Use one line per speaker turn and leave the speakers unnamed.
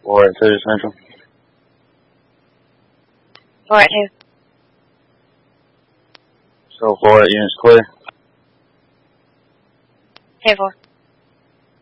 4 at 2 Central.
4 at 2.
So 4 at units clear.
10-4.